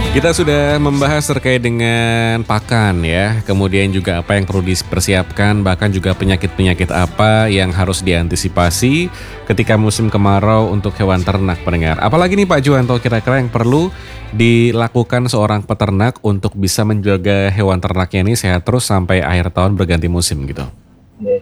Kita sudah membahas terkait dengan pakan ya, kemudian juga apa yang perlu dipersiapkan, bahkan juga penyakit-penyakit apa yang harus diantisipasi ketika musim kemarau untuk hewan ternak pendengar. Apalagi nih Pak Juwanto kira-kira yang perlu dilakukan seorang peternak untuk bisa menjaga hewan ternaknya ini sehat terus sampai akhir tahun berganti musim gitu. Oke.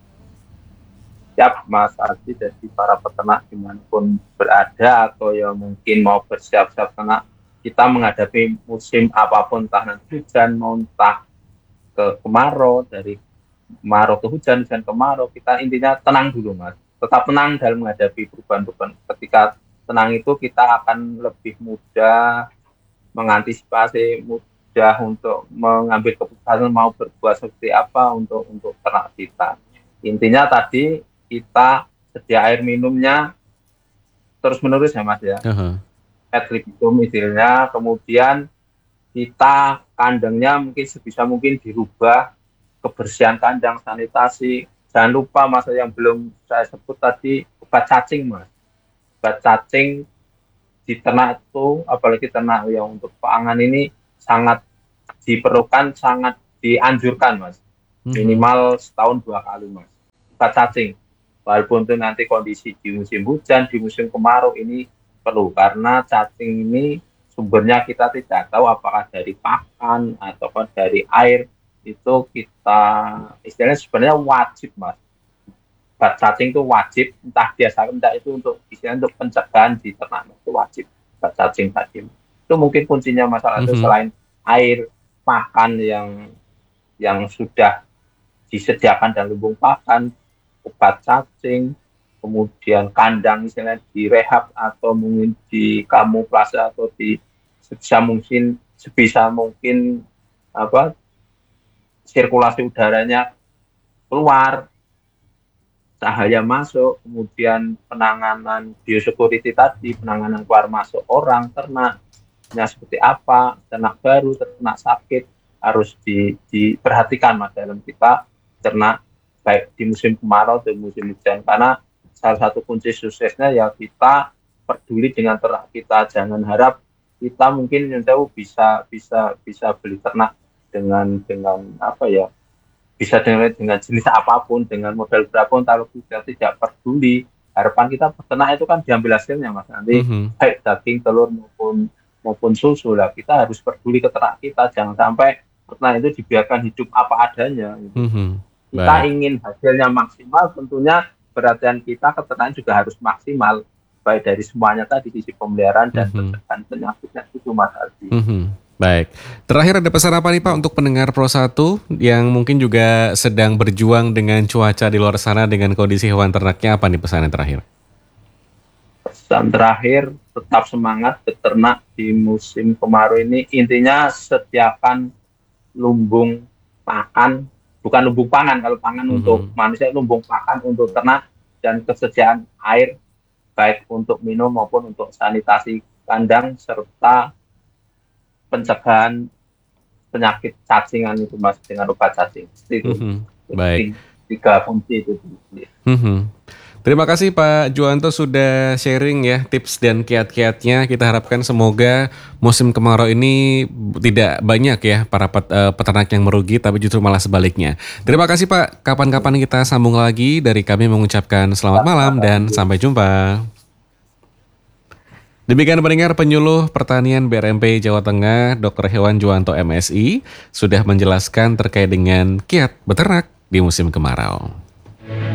Siap Mas Ardi, jadi para peternak dimanapun berada atau yang mungkin mau bersiap-siap ternak, kita menghadapi musim apapun, entah nanti hujan, mau entah ke kemarau, dari kemarau ke hujan, hujan ke kemarau, kita intinya tenang dulu Mas. Tetap tenang dalam menghadapi perubahan-perubahan. Ketika tenang itu kita akan lebih mudah mengantisipasi, mudah untuk mengambil keputusan mau berbuat seperti apa untuk ternak kita. Intinya tadi kita sedia air minumnya terus menerus ya Mas ya, Aha. ad libitum istilahnya. Kemudian kita kandangnya mungkin sebisa mungkin dirubah, kebersihan kandang, sanitasi. Jangan lupa Mas yang belum saya sebut tadi, obat cacing Mas. Obat cacing di ternak itu, apalagi ternak yang untuk pangan ini sangat diperlukan, sangat dianjurkan Mas. Minimal setahun 2 kali Mas. Obat cacing. Walaupun itu nanti kondisi di musim hujan, di musim kemarau ini perlu, karena cacing ini sumbernya kita tidak tahu apakah dari pakan atau dari air. Itu kita istilahnya sebenarnya wajib Mas. Obat cacing itu wajib, entah biasa entah itu untuk istilahnya untuk pencegahan di ternak itu wajib. Obat cacing tadi itu mungkin kuncinya masalah itu, selain air, pakan yang sudah disediakan dan lumbung pakan, obat cacing, kemudian kandang misalnya direhab atau mungkin di kamuflase atau di sebisa mungkin apa, sirkulasi udaranya keluar, cahaya masuk, kemudian penanganan biosecurity tadi, penanganan keluar masuk orang, ternaknya seperti apa, ternak baru, ternak sakit, harus diperhatikan Mas dalam kita ternak baik di musim kemarau atau musim hujan, karena salah satu kunci suksesnya ya kita peduli dengan ternak kita. Jangan harap kita mungkin tahu bisa beli ternak dengan apa ya, bisa dengan jenis apapun, dengan modal berapapun, kalau kita tidak peduli, harapan kita peternak itu kan diambil hasilnya Mas, nanti baik daging, telur maupun susu lah. Kita harus peduli ke ternak kita, jangan sampai peternak itu dibiarkan hidup apa adanya gitu. Kita ingin hasilnya maksimal, tentunya perhatian kita ke ternak juga harus maksimal, baik dari semuanya tadi, sisi pemeliharaan dan pencegahan penyakitnya itu Mas Ardi. Baik, terakhir ada pesan apa nih Pak untuk pendengar Pro 1 yang mungkin juga sedang berjuang dengan cuaca di luar sana dengan kondisi hewan ternaknya, apa nih pesannya terakhir? Pesan terakhir, tetap semangat beternak di musim kemarau ini. Intinya sediakan lumbung pakan, bukan lumbung pangan, kalau pangan untuk manusia, lumbung pakan untuk ternak, dan kesediaan air baik untuk minum maupun untuk sanitasi kandang, serta pencegahan penyakit cacingan itu Mas dengan obat cacing. Itu baik. 3 fungsi itu. Terima kasih Pak Juwanto sudah sharing ya tips dan kiat-kiatnya. Kita harapkan semoga musim kemarau ini tidak banyak ya para peternak yang merugi, tapi justru malah sebaliknya. Terima kasih Pak. Kapan-kapan kita sambung lagi. Dari kami mengucapkan selamat malam dan sampai jumpa. Demikian pendengar, penyuluh pertanian BRMP Jawa Tengah, Dr. Hewan Juwanto MSI, sudah menjelaskan terkait dengan kiat beternak di musim kemarau.